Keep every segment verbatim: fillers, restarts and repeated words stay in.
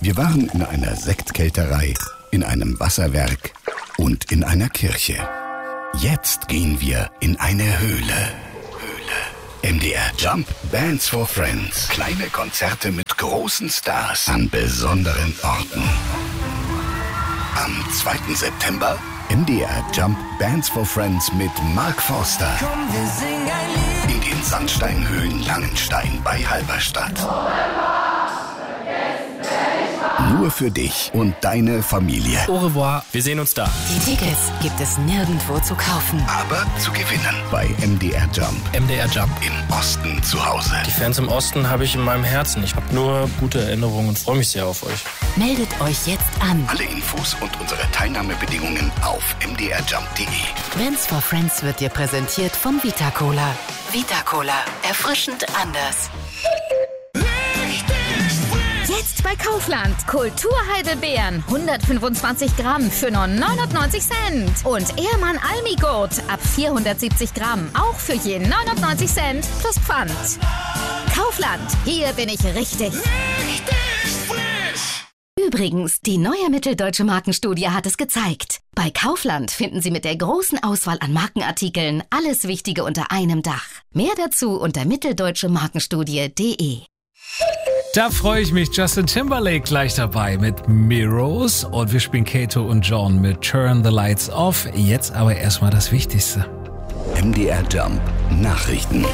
Wir waren in einer Sektkälterei, in einem Wasserwerk und in einer Kirche. Jetzt gehen wir in eine Höhle. M D R Jump Bands for Friends. Kleine Konzerte mit großen Stars an besonderen Orten. Am zweiten September M D R Jump Bands for Friends mit Mark Forster. Komm, wir singen ein Lied. In den Sandsteinhöhlen Langenstein bei Halberstadt. Nur für dich und deine Familie. Au revoir, wir sehen uns da. Die Tickets gibt es nirgendwo zu kaufen. Aber zu gewinnen bei M D R Jump. M D R Jump. Im Osten zu Hause. Die Fans im Osten habe ich in meinem Herzen. Ich habe nur gute Erinnerungen und freue mich sehr auf euch. Meldet euch jetzt an. Alle Infos und unsere Teilnahmebedingungen auf m d r jump punkt d e. Bands for Friends wird dir präsentiert von Vita Cola. Vita Cola. Erfrischend anders. Jetzt bei Kaufland. Kulturheidelbeeren. hundertfünfundzwanzig Gramm für nur neunundneunzig Cent. Und Ehrmann Almigurt ab vierhundertsiebzig Gramm. Auch für je neunundneunzig Cent plus Pfand. Kaufland. Hier bin ich richtig. Richtig frisch. Übrigens, die neue Mitteldeutsche Markenstudie hat es gezeigt. Bei Kaufland finden Sie mit der großen Auswahl an Markenartikeln alles Wichtige unter einem Dach. Mehr dazu unter mitteldeutsche markenstudie punkt de. Da freue ich mich. Justin Timberlake gleich dabei mit Mirrors und wir spielen Kato und John mit Turn the Lights Off. Jetzt aber erstmal das Wichtigste. M D R Jump Nachrichten.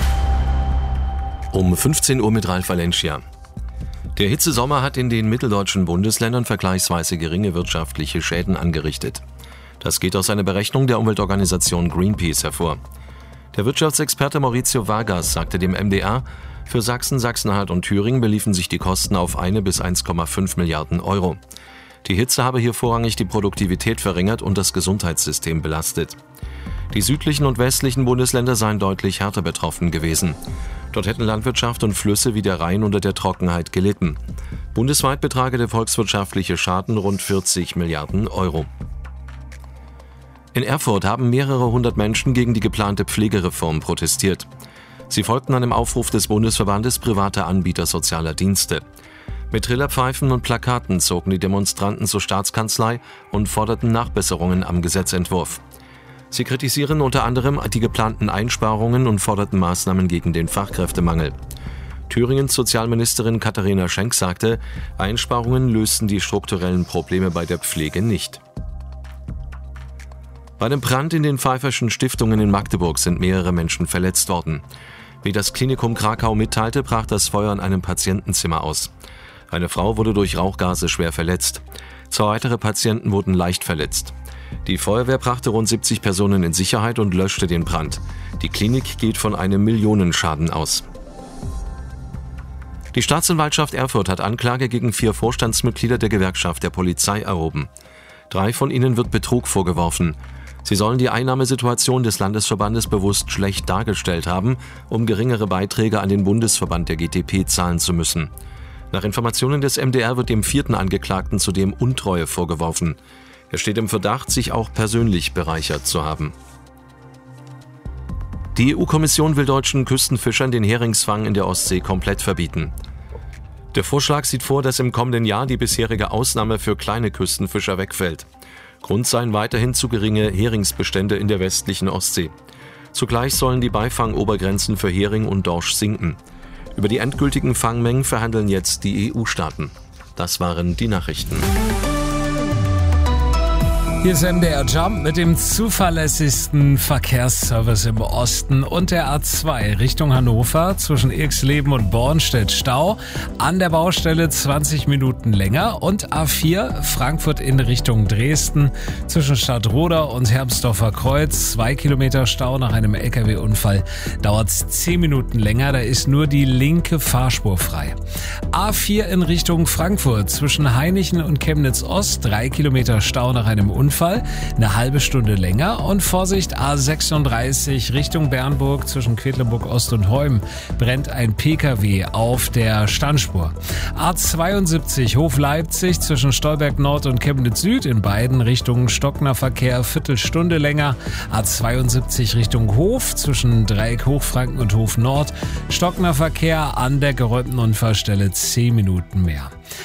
Um fünfzehn Uhr mit Ralf Valencia. Der Hitzesommer hat in den mitteldeutschen Bundesländern vergleichsweise geringe wirtschaftliche Schäden angerichtet. Das geht aus einer Berechnung der Umweltorganisation Greenpeace hervor. Der Wirtschaftsexperte Maurizio Vargas sagte dem M D R, für Sachsen, Sachsen-Anhalt und Thüringen beliefen sich die Kosten auf eine bis eins Komma fünf Milliarden Euro. Die Hitze habe hier vorrangig die Produktivität verringert und das Gesundheitssystem belastet. Die südlichen und westlichen Bundesländer seien deutlich härter betroffen gewesen. Dort hätten Landwirtschaft und Flüsse wie der Rhein unter der Trockenheit gelitten. Bundesweit betrage der volkswirtschaftliche Schaden rund vierzig Milliarden Euro. In Erfurt haben mehrere hundert Menschen gegen die geplante Pflegereform protestiert. Sie folgten einem Aufruf des Bundesverbandes privater Anbieter sozialer Dienste. Mit Trillerpfeifen und Plakaten zogen die Demonstranten zur Staatskanzlei und forderten Nachbesserungen am Gesetzentwurf. Sie kritisieren unter anderem die geplanten Einsparungen und forderten Maßnahmen gegen den Fachkräftemangel. Thüringens Sozialministerin Katharina Schenk sagte, Einsparungen lösten die strukturellen Probleme bei der Pflege nicht. Bei dem Brand in den Pfeifferschen Stiftungen in Magdeburg sind mehrere Menschen verletzt worden. Wie das Klinikum Krakau mitteilte, brach das Feuer in einem Patientenzimmer aus. Eine Frau wurde durch Rauchgase schwer verletzt. Zwei weitere Patienten wurden leicht verletzt. Die Feuerwehr brachte rund siebzig Personen in Sicherheit und löschte den Brand. Die Klinik geht von einem Millionenschaden aus. Die Staatsanwaltschaft Erfurt hat Anklage gegen vier Vorstandsmitglieder der Gewerkschaft der Polizei erhoben. Drei von ihnen wird Betrug vorgeworfen. Sie sollen die Einnahmesituation des Landesverbandes bewusst schlecht dargestellt haben, um geringere Beiträge an den Bundesverband der G T P zahlen zu müssen. Nach Informationen des M D R wird dem vierten Angeklagten zudem Untreue vorgeworfen. Er steht im Verdacht, sich auch persönlich bereichert zu haben. Die E U-Kommission will deutschen Küstenfischern den Heringsfang in der Ostsee komplett verbieten. Der Vorschlag sieht vor, dass im kommenden Jahr die bisherige Ausnahme für kleine Küstenfischer wegfällt. Grund seien weiterhin zu geringe Heringsbestände in der westlichen Ostsee. Zugleich sollen die Beifangobergrenzen für Hering und Dorsch sinken. Über die endgültigen Fangmengen verhandeln jetzt die E U-Staaten. Das waren die Nachrichten. Hier ist M D R Jump mit dem zuverlässigsten Verkehrsservice im Osten und der A zwei Richtung Hannover zwischen Irxleben und Bornstedt Stau. An der Baustelle zwanzig Minuten länger und A vier Frankfurt in Richtung Dresden zwischen Stadtroda und Herbstdorfer Kreuz. Zwei Kilometer Stau nach einem L K W-Unfall. Dauert zehn Minuten länger, da ist nur die linke Fahrspur frei. A vier in Richtung Frankfurt zwischen Hainichen und Chemnitz Ost. Drei Kilometer Stau nach einem Unfall. Eine halbe Stunde länger und Vorsicht, A sechsunddreißig Richtung Bernburg zwischen Quedlinburg Ost und Heum brennt ein P K W auf der Standspur. A zweiundsiebzig Hof Leipzig zwischen Stolberg Nord und Chemnitz Süd in beiden Richtungen stockender Verkehr, Viertelstunde länger. A zweiundsiebzig Richtung Hof zwischen Dreieck Hochfranken und Hof Nord stockender Verkehr, an der geräumten Unfallstelle zehn Minuten mehr.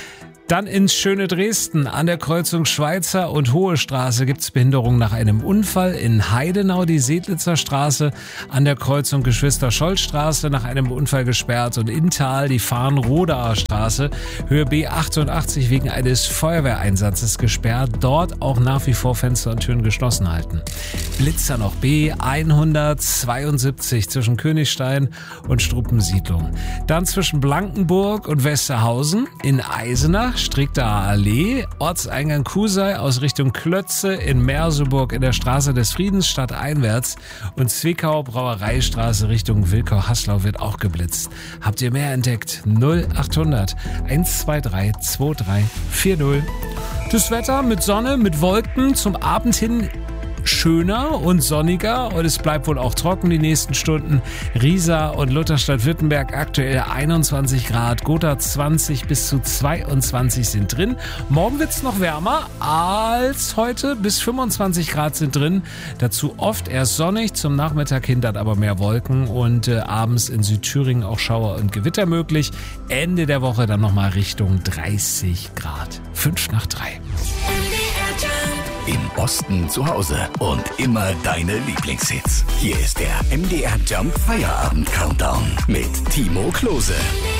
Dann ins schöne Dresden. An der Kreuzung Schweizer und Hohe Straße gibt's Behinderung nach einem Unfall. In Heidenau die Sedlitzer Straße. An der Kreuzung Geschwister-Scholl-Straße nach einem Unfall gesperrt. Und in Thal die Farnrodaer Straße, Höhe B achtundachtzig, wegen eines Feuerwehreinsatzes gesperrt. Dort auch nach wie vor Fenster und Türen geschlossen halten. Blitzer noch B hundertzweiundsiebzig zwischen Königstein und Struppensiedlung. Dann zwischen Blankenburg und Westerhausen. In Eisenach Strickdaer Allee, Ortseingang Kusei aus Richtung Klötze, in Merseburg in der Straße des Friedens stadteinwärts und Zwickau Brauereistraße Richtung Wilkau-Haslau wird auch geblitzt. Habt ihr mehr entdeckt? null achthundert eins zwei drei zwei drei vier null. Das Wetter mit Sonne, mit Wolken, zum Abend hin schöner und sonniger und es bleibt wohl auch trocken die nächsten Stunden. Riesa und Lutherstadt-Württemberg aktuell einundzwanzig Grad, Gotha zwanzig bis zu zweiundzwanzig sind drin. Morgen wird's noch wärmer als heute, bis fünfundzwanzig Grad sind drin. Dazu oft erst sonnig, zum Nachmittag hin dann aber mehr Wolken und äh, abends in Südthüringen auch Schauer und Gewitter möglich. Ende der Woche dann nochmal Richtung dreißig Grad. Fünf nach drei. Im Osten zu Hause und immer deine Lieblingshits. Hier ist der M D R Jump Feierabend Countdown mit Timo Klose.